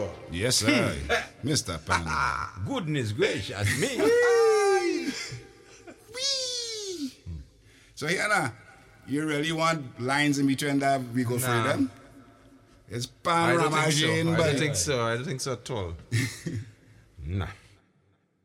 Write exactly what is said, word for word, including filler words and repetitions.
Pando. Yes, sir. Mister Pando. Goodness gracious me. Wee. So here now, you really want lines in between that we go Nah. through them? It's I don't panorama think so. Jane, I but don't think so. I don't think so at all. Nah.